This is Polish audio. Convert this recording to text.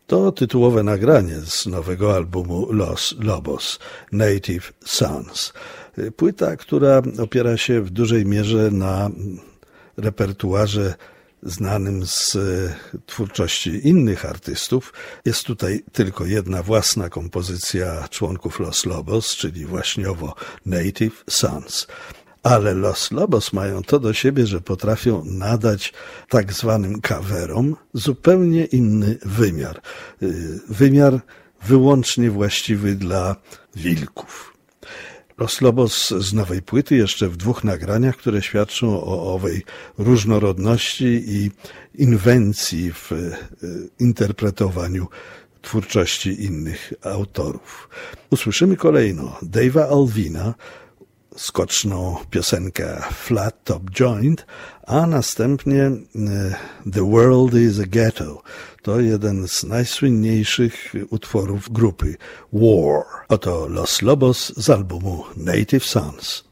To tytułowe nagranie z nowego albumu Los Lobos, Native Sons. Płyta, która opiera się w dużej mierze na repertuarze znanym z twórczości innych artystów. Jest tutaj tylko jedna własna kompozycja członków Los Lobos, czyli właśnie owo Native Sons. Ale Los Lobos mają to do siebie, że potrafią nadać tak zwanym coverom zupełnie inny wymiar. Wymiar wyłącznie właściwy dla wilków. Los Lobos z nowej płyty jeszcze w 2 nagraniach, które świadczą o owej różnorodności i inwencji w interpretowaniu twórczości innych autorów. Usłyszymy kolejno Dave'a Alvina, skoczną piosenkę Flat Top Joint, a następnie The World is a Ghetto. To jeden z najsłynniejszych utworów grupy War. Oto Los Lobos z albumu Native Sons.